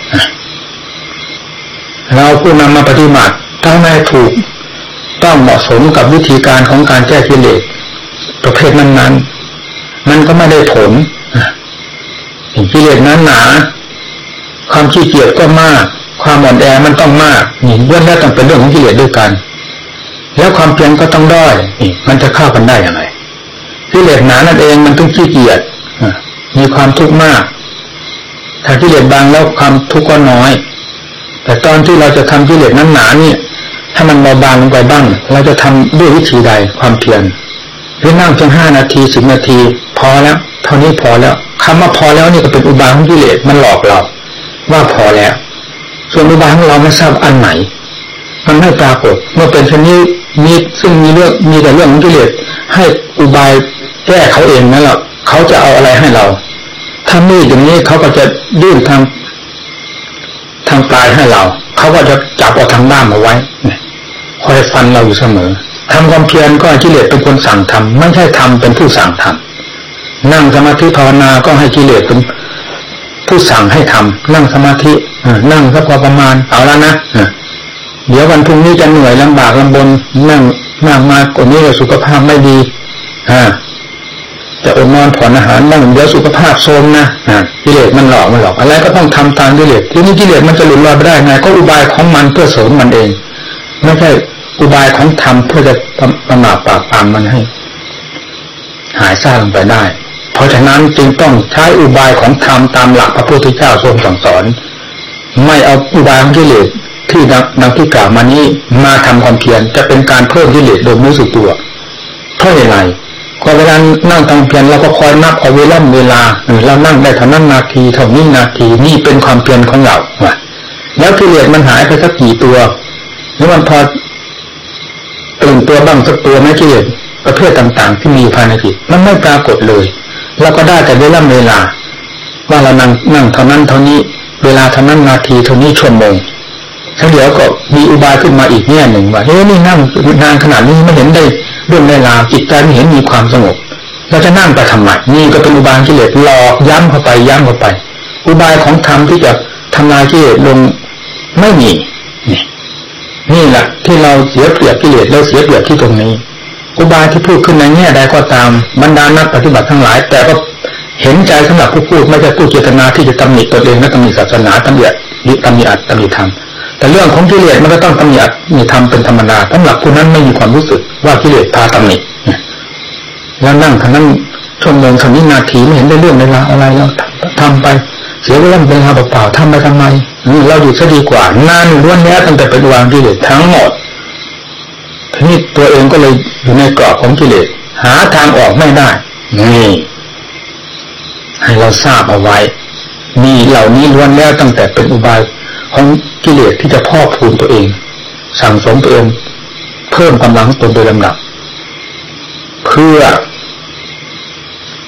[SPEAKER 1] เราผู้นำมาปฏิบัติถ้าไม่ถูกต้องเหมาะสมกับวิธีการของการแก้กิเลสประเภทนั้นๆมันก็ไม่ได้ผลกิเลสนั้นหนาความขี้เกียจก็มากความอ่อนแอมันต้องมากนี่ล้วนแล้วต้องเป็นเรื่องของกิเลสด้วยกันแล้วความเพียรก็ต้องด้อยนี่มันจะเข้ากันได้อย่างไรกิเลสหนานั่นเองมันต้องขี้เกียจมีความทุกข์มากถ้ากิเลสบางแล้วความทุกข์ก็น้อยแต่ตอนที่เราจะทำกิเลสนั้นหนานี่ถ้ามันเบาบางลงไปบ้างเราจะทำด้วยวิธีใดความเพียรหรือนั่งเพียง5 นาที10 นาทีพอแล้วเท่านี้พอแล้วคำว่าพอแล้วนี่ก็เป็นอุบายของกิเลสมันหลอกเราว่าพอแล้วส่วนอุบายของเราไม่ทราบอันไหนมันไม่ปรากฏเมื่อเป็นเช่นนี้มีซึ่งมีแต่เรื่องของกิเลสให้อุบายแก้เขาเองนั่นแหละเขาจะเอาอะไรให้เราถ้ามีอย่างนี้เขาก็จะยื่นทางปลายให้เราเขาก็จะจับเอาทางด้ามเอาไว้คอยฟันเราอยู่เสมอทำความเพียรก็กิเลสเป็นคนสั่งทำไม่ใช่ทำเป็นผู้สั่งทำนั่งสมาธิภาวนาก็ให้กิเลสเป็นผู้สั่งให้ทำนั่งสมาธินั่งสักพอประมาณเอาแล้วนะเดี๋ยววันพรุ่งนี้จะเหนื่อยลำบากลำบนนั่งมากกว่านี้สุขภาพไม่ดีจะอดนอนผ่อนอาหารบ้างเดี๋ยวสุขภาพโทรมนะกิเลสมันหลอกอะไรก็ต้องทำตามกิเลสทีนี้กิเลสมันจะหลุดลอยไปได้ไงก็อุบายของมันเพื่อเสริมมันเองไม่ใช่อุบายของธรรมเพื่อจะประมาทปราบปรามมันให้หายซ่าลงไปได้เพราะฉะนั้นจึงต้องใช้อุบายของธรรมตามหลักพระพุทธเจ้าทรงสั่งสอนไม่เอาอุบายของกิเลสที่ดังที่กล่าวมานี้มาทำความเพียรจะเป็นการเพิ่มกิเลสโดยไม่รู้สึกตัวเพราะอะไรก็เวลานั่งทำเพียรเราก็คอยนับเอาเวลาเรานั่งได้เท่านั้นนาทีเท่านี้นาทีนี่เป็นความเพียรของเราแล้วกิเลสมันหายไปสักกี่ตัวแล้วมันพอตื่นตัวบ้างสักตัวไหมกิเลสประเภทต่างๆที่มีภายในจิตมันไม่ปรากฏเลยเราก็ได้แต่เวลาว่าเรานั่งเท่านั้นเท่านี้เวลาเท่านั้นนาทีเท่านี้ชั่วโมงแล้วเดี๋ยวก็มีอุบายขึ้นมาอีกแง่หนึ่งว่านี่นั่งนานขนาดนี้ไม่เห็นได้เรื่องได้ราวจิตใจไม่เห็นมีความสงบเราจะนั่งไปทำไมนี่ก็เป็นอุบายกิเลสหลอกย้ำเข้าไปอุบายของธรรมที่จะทำลายกิเลสลงไม่มีนี่แหละที่เราเสียเปรียบกิเลสเราเสียเปรียบที่ตรงนี้อุบายที่พูดขึ้นในแง่ใดก็ตามบรรดานักปฏิบัติทั้งหลายแต่ก็เห็นใจสำหรับผู้พูดไม่ใช่ผู้เจตนาที่จะตำหนิตนเองและตำหนิศาสนาตำหนิอัตตำหนิธรรมแต่เรื่องของกิเลสมันก็ต้องตำหนิอัตมีธรรมเป็นธรรมดาสำหรับผู้นั้นไม่มีความรู้สึกว่ากิเลสพาตำหนิแล้วนั่งท่านั้นชั่วโมงสักนิดนาทีไม่เห็นได้เรื่องเวลาอะไรแล้วทำไปเสียเวลาเป็นเวลาเปล่าๆทำไปทำไมเราอยู่ซะดีกว่านานล้วนแล้วตั้งแต่เป็นวางกิเลสทั้งหมดทีนี้ตัวเองก็เลยอยู่ในกรอบของกิเลสหาทางออกไม่ได้นี่ให้เราทราบเอาไว้นี่เหล่านี้ล้วนแล้วตั้งแต่เป็นอุบายของกิเลสที่จะพอกพูนตัวเองสั่งสมตัวเองเพิ่มกำลังตนโดยลำดับเพื่อ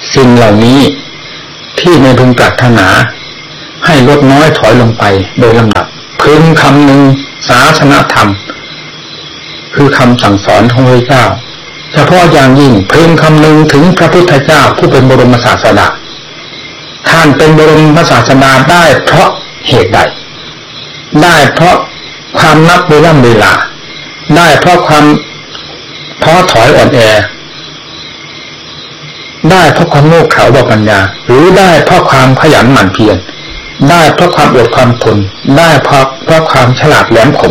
[SPEAKER 1] สิ่งเหล่านี้ที่ไม่พึงปรารถนาให้ลดน้อยถอยลงไปโดยลำดับพึงคำหนึ่งศาสนธรรมคือคำสั่งสอนของพระเจ้าเฉพาะอย่างยิ่งพึงคำหนึ่งถึงพระพุทธเจ้าผู้เป็นบรมศาสดาท่านเป็นบรมศาสดาได้เพราะเหตุใดได้เพราะความนับเวลาได้เพราะความท้อถอยอ่อนแอได้เพราะความโง่เขลาบ่ปัญญาหรือได้เพราะความขยันหมั่นเพียรได้เพราะความอดความทนได้เพราะความฉลาดแหลมคม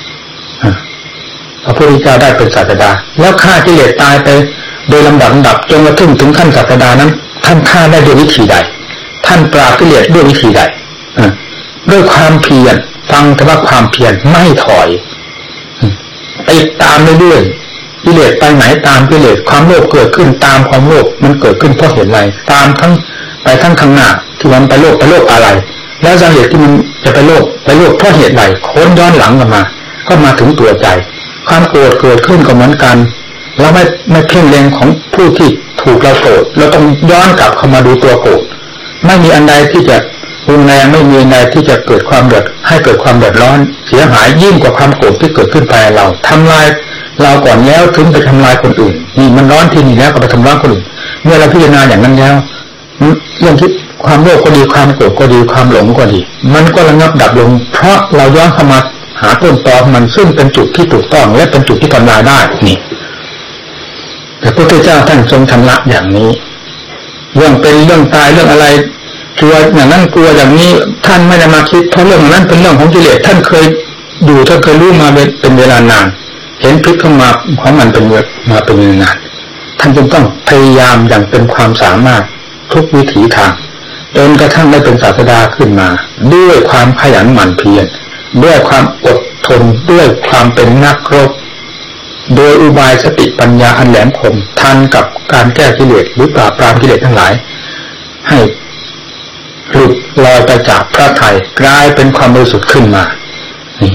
[SPEAKER 1] พระพุทธเจ้าได้เป็นศาสดาแล้วฆ่ากิเลสตายไปโดยลำดับจนกระทั่งถึงขั้นศาสดานั้นท่านฆ่าได้ด้วยวิธีใดท่านปราบกิเลสด้วยวิธีใดด้วยความเพียรฟังแต่ว่าความเพียรไม่ถอยติดตามเรื่อยๆกิเลสไปไหนตามกิเลสความโลภเกิดขึ้นตามความโลภมันเกิดขึ้นเพราะเหตุอะไรตามทั้งไปทั้งข้างหน้าที่มันไปโลภอะไรแล้วสาเหตุที่มันจะไปโลภเพราะเหตุใดค้นย้อนหลังก็มาถึงตัวใจความโกรธเกิดขึ้นก็เหมือนกันเราไม่เพ่งเล็งของผู้ที่ถูกเราโกรธเราต้องย้อนกลับเข้ามาดูตัวโกรธไม่มีอันใดที่จะรุนแรงไม่มีอันใดที่จะเกิดความเดือดให้เกิดความเดือดร้อนเสียหายยิ่งกว่าความโกรธที่เกิดขึ้นภายในเราทำลายเราก่อนแล้วถึงไปทำลายคนอื่นนี่มันร้อนที่นี่แล้วก็ไปทำร้ายคนอื่นเมื่อเราพิจารณาอย่างนั้นแล้วเรื่องที่ความโลภก็ดีความโกรธก็ดีความหลงก็ดีมันก็ระงับดับลงเพราะเราย้อนเข้ามาหาต้นตอมันซึ่งเป็นจุดที่ถูกต้องและเป็นจุดที่ทำลายได้นี่แต่พระพุทธเจ้าท่านทรงชำระอย่างนี้เรื่องเป็นเรื่องตายเรื่องอะไรกลัวอย่างนั้นกลัวอย่างนี้ท่านไม่ได้มาคิดเพราะเรื่องนั้นเป็นเรื่องของกิเลสท่านเคยดูท่านเคยรู้มาเป็นเวลานานเห็นพิษเข้ามาของมันเป็นมาเป็นเวลานานท่านจึงต้องพยายามอย่างเป็นความสามารถทุกวิถีทางจนกระทั่งได้เป็นศาสดาขึ้นมาด้วยความขยันหมั่นเพียรด้วยความอดทนด้วยความเป็นนักรบโดยอุบายสติปัญญาอันแหลมคมทันกับการแก้กิเลสหรือปราบปรามกิเลสทั้งหลายให้หลุดลอยไปจากพระทัยกลายเป็นความบริสุทธิ์ขึ้นมานี่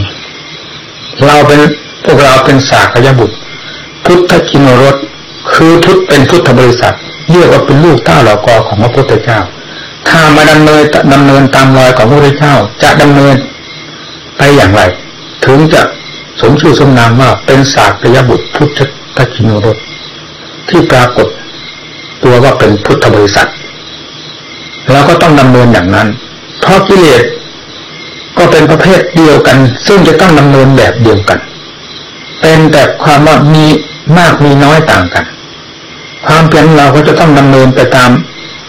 [SPEAKER 1] พวกเราเป็นสากยบุตรพุทธกิโนรสคือพุทธเป็นพุทธบริษัทเรียกว่าเป็นลูกเต้าเหล่ากอของพระพุทธเจ้าถ้ามาดำเนินตามรอยของพระพุทธเจ้าจะดำเนินไปอย่างไรถึงจะสมชื่อสมนามว่าเป็นสากยบุตรพุทธกิโนรสที่ปรากฏตัวว่าเป็นพุทธบริษัทเราก็ต้องดำเนินอย่างนั้นเพราะกิเลสก็เป็นประเภทเดียวกันซึ่งจะต้องดำเนินแบบเดียวกันเป็นแต่ความว่ามีมากมีน้อยต่างกันความเพียรเราก็จะต้องดำเนินไปตาม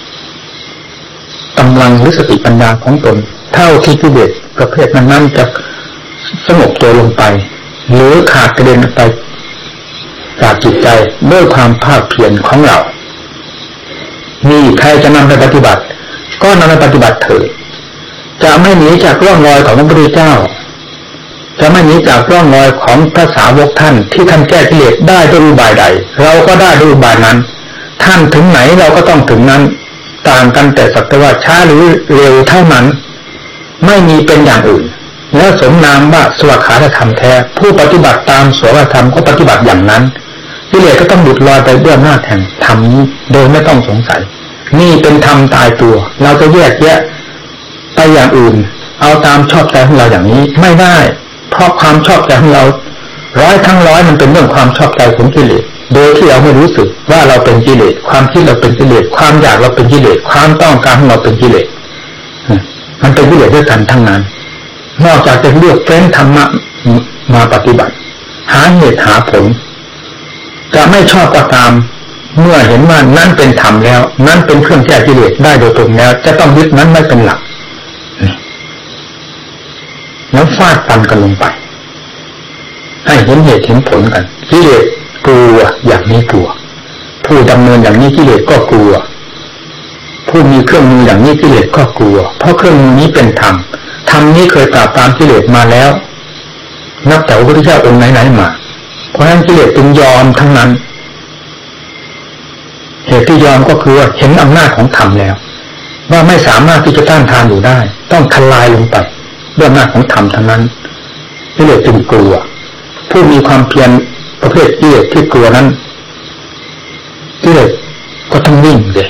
[SPEAKER 1] กำลังหรือสติปัญญาของตนเท่าที่กิเลสประเภทนั้นจะสงบตัวลงไปหรือขาดกระเด็นไปจากจิตใจด้วยความภาคเพียรของเรามีใครจะนำไปปฏิบัติก็นำไปปฏิบัติเถิดจะไม่หนีจากร่องรอยของพระพุทธเจ้าจะไม่หนีจากร่องรอยของพระสาวกท่านที่ท่านแก้กิเลสได้ด้วยอุบายใดเราก็ได้ด้วยอุบายนั้นท่านถึงไหนเราก็ต้องถึงนั้นต่างกันแต่สักแต่ว่าช้าหรือเร็วเท่านั้นไม่มีเป็นอย่างอื่นและสมนามว่าสวากขาธรรมแท้ผู้ปฏิบัติตามสวากขาธรรมก็ปฏิบัติอย่างนั้นกิเลสก็ต้องหลุดลอยไปด้วยอำนาจแห่งธรรมนี้โดยไม่ต้องสงสัยนี่เป็นธรรมตายตัวเราจะแยกแยะไปอย่างอื่นเอาตามชอบใจของเราอย่างนี้ไม่ได้เพราะความชอบใจของเรา100%มันเป็นเรื่องความชอบใจของกิเลสโดยที่เราไม่รู้สึกว่าเราเป็นกิเลสความคิดเราเป็นกิเลสความอยากเราเป็นกิเลสความต้องการของเราเป็นกิเลสมันเป็นกิเลสด้วยกันทั้งนั้นนอกจากจะเลือกเฟ้นธรรมะมาปฏิบัติหาเหตุหาผลจะไม่ชอบก็ตามเมื่อเห็นว่านั่นเป็นธรรมแล้วนั่นเป็นเครื่องแก้กิเลสได้โดยตรงแล้วจะต้องยึดนั้นไม่เป็นหลักแล้วฟาดฟันกันลงไปให้เห็นเหตุเห็นผลกันกิเลสกลัวอย่างนี้กลัวผู้ดำเนินอย่างนี้กิเลสก็กลัวผู้มีเครื่องมืออย่างนี้กิเลสก็กลัวเพราะเครื่องมือนี้เป็นธรรมธรรมนี้เคยปราบปรามกิเลสมาแล้วนับแต่พระพุทธเจ้าองค์ไหนๆมาเพราะฉะนั้นกิเลสจึงยอมทั้งนั้นเหตุที่ยอมก็คือเห็นอำนาจของธรรมแล้วว่าไม่สามารถที่จะต้านทานอยู่ได้ต้องทลายลงไปด้วยอำนาจของธรรมทั้งนั้นกิเลสจึงกลัวผู้มีความเพียรประเภทกิเลสที่กลัวนั้นกิเลสก็ต้องวิ่งเลย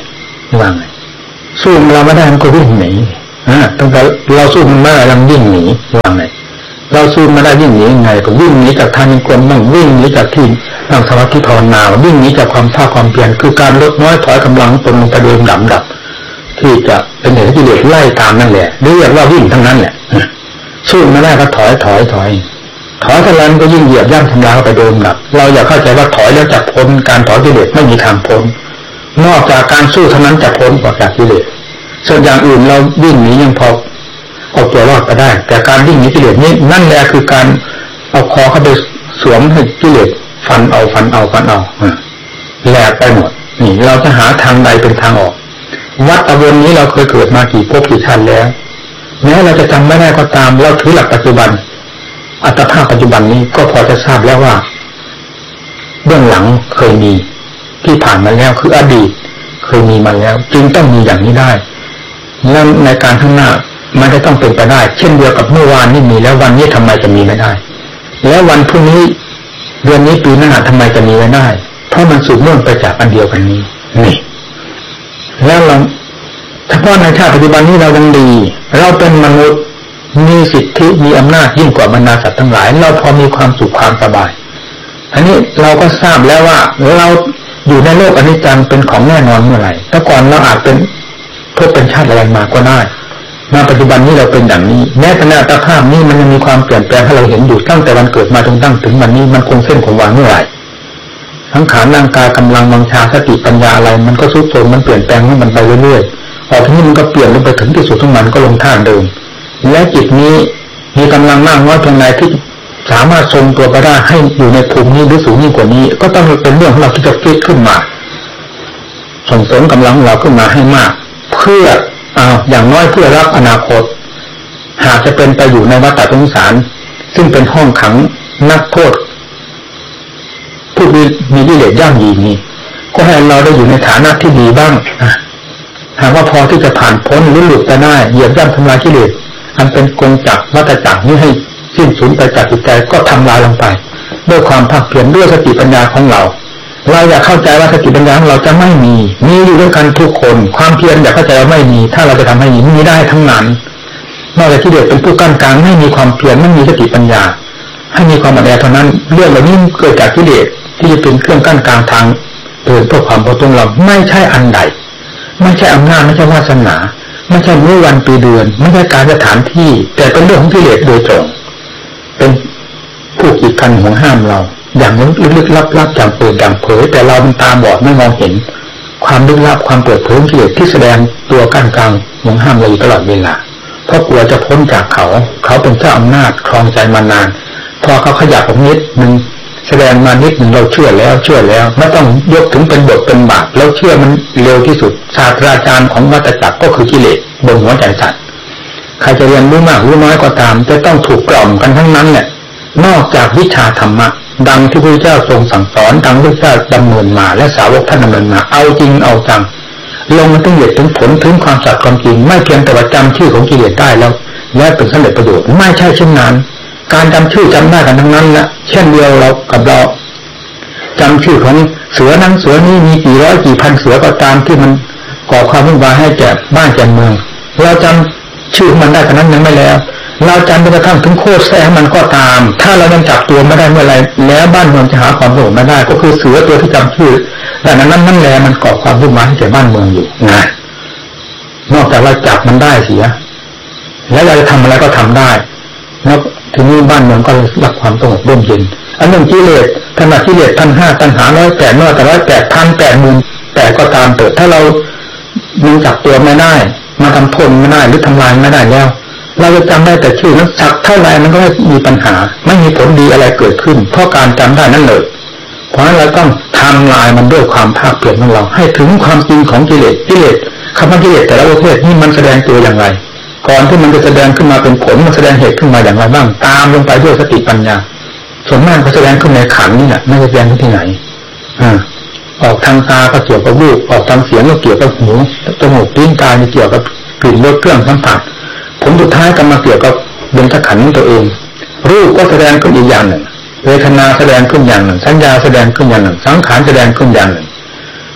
[SPEAKER 1] ว่าไงสู้เราไม่ได้มันก็วิ่งหนีตั้งแต่เราสู้มันไม่ได้เราวิ่งหนีว่าไงเราสู้ไม่ได้วิ่งหนียังไงก็วิ่งหนีจากทางกลมบ้างวิ่งหนีจากที่นั่งสมาธิภาวนาวิ่งหนีจากความภาคความเพียรคือการลดน้อยถอยกำลังตนลงไปโดยลำดับที่จะเป็นเหตุให้กิเลสไล่ตามนั่นแหละเรียกว่าวิ่งทั้งนั้นแหละสู้ไม่ได้ก็ถอยเท่านั้นก็ยิ่งเหยียบย่ำทำลายเข้าไปโดยลำดับเราอย่าเข้าใจว่าถอยแล้วจะพ้นการถอยกิเลสไม่มีทางพ้นนอกจากการสู้เท่านั้นจะพ้นจากกิเลสส่วนอย่างอื่นเราวิ่งหนียังพอเอาตัวรอดไปได้แต่การวิ่งหนีกิเลสนี่นั่นแหละคือการเอาคอเข้าไปสวมให้กิเลสฟันเอาแหลกไปหมดนี่เราจะหาทางใดเป็นทางออกวัฏวนนี้เราเคยเกิดมากี่ภพกี่ชาติแล้วแม้เราจะจำไม่ได้ก็ตามเราถือหลักปัจจุบันอัตภาพปัจจุบันนี้ก็พอจะทราบแล้วว่าเบื้องหลังเคยมีที่ผ่านมาแล้วคืออดีตเคยมีมาแล้วจึงต้องมีอย่างนี้ได้แล้วในการข้างหน้ามันจะต้องเป็นไปได้เช่นเดียวกับเมื่อวานนี้มีแล้ววันนี้ทำไมจะมีไม่ได้แล้ววันพรุ่งนี้เดือนนี้ปีหน้าทำไมจะมีไม่ได้เพราะมันสืบเนื่องไปจากอันเดียวกันนี้นี่แล้วเราเฉพาะในชาติปัจจุบันนี้เรายังดีเราเป็นมนุษย์มีสิทธิมีอำนาจยิ่งกว่าบรรดาสัตว์ทั้งหลายเราพอมีความสุขความสบายอันนี้เราก็ทราบแล้วว่าเราอยู่ในโลกอนิจจังเป็นของแน่นอนเมื่อไหร่แต่ก่อนเราอาจเป็นพบเป็นชาติอะไรมาก็ได้มาปัจจุบันนี้เราเป็นอย่างนี้แม้แต่อัตภาพนี้มันยังมีความเปลี่ยนแปลงให้เราเห็นอยู่ตั้งแต่วันเกิดมาจนถึงวันนี้มันคงเส้นคงวาเมื่อไหร่สังขารร่างกายกำลังวังชาสติปัญญาอะไรมันก็ทรุดโทรมมันเปลี่ยนแปลงให้มันไปเรื่อยๆออกทีนี้มันก็เปลี่ยนลงไปถึงที่สุดของมันก็ลงท่าเดิมและจิตนี้มีกำลังมากน้อยเพียงใดที่สามารถทรงตัวไปได้ให้อยู่ในภูมินี้หรือสูงยิ่งกว่านี้ก็ต้องเป็นเรื่องของเราที่จะคิดขึ้นมาส่งเสริมกำลังเราขึ้นมาให้มากเพื่ออย่างน้อยเพื่อรับอนาคตหากจะเป็นไปอยู่ในวัฏสงสารซึ่งเป็นห้องขังนักโทษผู้มีกิเลสย่ำยีนี้ก็ให้เราได้อยู่ในฐานะที่ดีบ้างหากว่าพอที่จะผ่านพ้นหรือหลุดไปได้เหยียบย่ำทำลายกิเลสอันเป็นกงจักรวัฏจักรนี้ให้สิ้นสูญไปจากจิตใจก็ทำลายลงไปด้วยความภาคเพียรด้วยสติปัญญาของเราอยากเข้าใจว่าสติปัญญาของเราจะไม่มีอยู่ด้วยกันทุกคนความเพียรอยากเข้าใจว่าไม่มีถ้าเราจะทำให้มีได้ทั้งนั้นนอกจากกิเลสเป็นผู้กั้นกลางไม่มีความเพียรไม่มีสติปัญญาให้มีความอ่อนแอเท่านั้นเรื่องเหล่านี้เกิดจากกิเลสที่จะเป็นเครื่องกั้นกลางทางเดินเพื่อความพอตรงเราไม่ใช่อันใดไม่ใช่อำนาจไม่ใช่วาสนาไม่ใช่มื้อวันปีเดือนไม่ใช่การสถานที่แต่เป็นเรื่องของกิเลสโดยตรงเป็นผู้กีดกันห่วงห้ามเราอย่างลึกๆลับๆอย่างเปิดอย่างเผยแต่เราตาบอดไม่มองเห็นความลึกลับความเปิดเผยกิเลสที่แสดงตัวกั้นกลางห่วงห้ามเราอยู่ตลอดเวลาเพราะกลัวจะพ้นจากเขาเป็นเจ้าอำนาจครองใจมานานพอเขาขยับออกนิดนึงแสดงมานิดนึงเราเชื่อแล้วไม่ต้องยกถึงเป็นบทเป็นบาทเราเชื่อมันเร็วที่สุดศาสตราจารย์ของวัฏจักรก็คือกิเลสบนหัวใจสัตว์ใครจะเรียนรู้มากรู้น้อยก็ตามจะต้องถูกกล่อมกันทั้งนั้นแหละนอกจากวิชาธรรมะดังที่พระพุทธเจ้าทรงสั่งสอนดังที่พระพุทธเจ้าดำเนินมาและสาวกท่านดำเนินมาเอาจริงเอาจังลงมาถึงเหตุถึงผลถึงความสัตย์ความจริงไม่เพียงแต่ว่าจำชื่อของกิเลสได้แล้วเป็นสำเร็จประโยชน์ไม่ใช่เช่นนั้นการจำชื่อจำได้กันทั้งนั้นแหละเช่นเดียวเรากับเราจำชื่อของเสือนั้นเสือนี้มีกี่ร้อยกี่พันเสือก็ตามที่มันก่อความวุ่นวายให้แก่บ้านแก่เมืองเราจำชื่อมันได้ขนาดนั้นยังไม่แล้วเราจำไปกระทั่งถึงโคตรแท้มันก็ตามถ้าเรายังจับตัวไม่ได้เมื่อไรแล้วบ้านเมืองจะหาความสงบไม่ได้ก็คือเสือตัวที่จำชื่อแต่นั่นแหละมันก่อความวุ่นวายให้แก่บ้านเมืองอยู่นะนอกจากเราจับมันได้เสียแล้วเราจะทำอะไรก็ทำได้แล้วทีนี้บ้านเมืองก็รับความสงบร่มเย็นอันหนึ่งกิเลสขนาดกิเลส1,500ตัณหา108นอกจาก108,000แต่ก็ตามเถิดถ้าเรายังจับตัวไม่ได้มาทำทนไม่ได้หรือทำลายไม่ได้แล้วเราจะจำได้แต่ชื่อนั้นสักเท่าไรมันก็ไม่มีปัญหาไม่มีผลดีอะไรเกิดขึ้นเพราะการจำได้นั่นเลยเพราะฉะนั้นเราต้องทำลายมันด้วยความภาคเพียรของเราให้ถึงความจริงของกิเลสคำว่ากิเลสแต่ละประเภทนี่มันแสดงตัวอย่างไรก่อนที่มันจะแสดงขึ้นมาเป็นผลมันแสดงเหตุขึ้นมาอย่างไรบ้างตามลงไปด้วยสติปัญญาส่วนมากก็แสดงขึ้นในขันนี่แหละไม่แสดงที่ไหนออกทางตาก็เกี่ยวกับรูปออกทางเสียงก็เกี่ยวกับหูจมูกลิ้นกายก็เกี่ยวกับกลิ่นรสเครื่องสัมผัสผลสุดท้ายก็มาเกี่ยวกับเบญจขันธ์ตัวเองรูปก็แสดงขึ้นอีกอย่างหนึ่งเวทนาแสดงขึ้นอย่างหนึ่งสัญญาแสดงขึ้นอย่างหนึ่งสังขารแสดงขึ้นอย่างหนึ่ง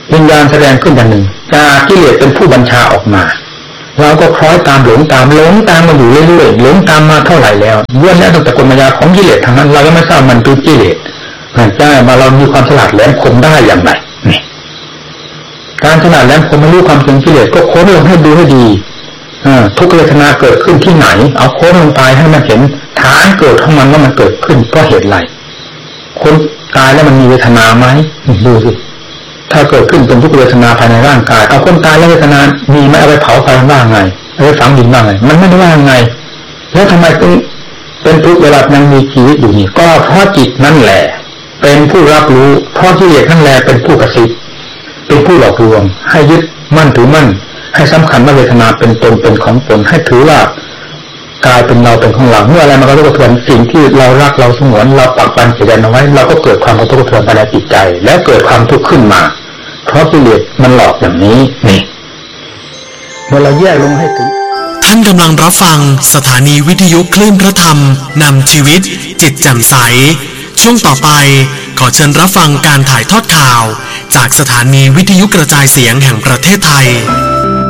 [SPEAKER 1] วิญญาณแสดงขึ้นอย่างหนึ่งจากกิเลสเป็นผู้บัญชาออกมาเราก็คล้อยตามหลงตามมาอยู่เรื่อยๆหลงตามมาเท่าไหร่แล้วล้วนแล้วตั้งแต่กลมายาของกิเลสทางนั้นเราก็ไม่ทราบมันคือกิเลสใช่มาเรามีความฉลาดแหลมคมได้อย่างไรนี่การฉลาดแหลมคมไม่รู้ความจริงกิเลสก็ค้นลงให้ดูให้ดีทุกเวทนาเกิดขึ้นที่ไหนเอาโค้งลงไปให้มันเห็นฐานเกิดของมันว่ามันเกิดขึ้นเพราะเหตุไรคนตายแล้วมันมีเวทนาไหมดูสิถ้าเกิดขึ้นเป็นทุกเวทนาภายในร่างกายเอาคนตายแล้วเวทนามีไหมเอาไปเผาไฟว่าไงเอาไปฝังดินว่าไงมันไม่ได้ว่าไงแล้วทำไมเป็นทุกเวลายังมีชีวิตอยู่นี่ก็เพราะจิตนั่นแหละเป็นผู้รับรู้เพราะกิเลสนั่นแหละเป็นผู้กระซิบเป็นผู้หลอกลวงให้ยึดมั่นถือมั่นให้สำคัญว่าเวทนาเป็นตนเป็นของตนให้ถือว่ากายเป็นเราเป็นของเราเมื่ออะไรมันก็รู้กระเทือนสิ่งที่เรารักเราสงวนเราปักปันเสียดายเอาไว้เราก็เกิดความกระทบกระเทือนภายในจิตใจและเกิดความทุกข์ขึ้นมาเพราะกิเลสมันหลอกอย่างนี้นี่เมื่อเราแยกลงให้ถึง
[SPEAKER 2] ท่านกำลังรับฟังสถานีวิทยุคลื่นพระธรรมนำชีวิตจิตแจ่มใสช่วงต่อไปขอเชิญรับฟังการถ่ายทอดข่าวจากสถานีวิทยุกระจายเสียงแห่งประเทศไทย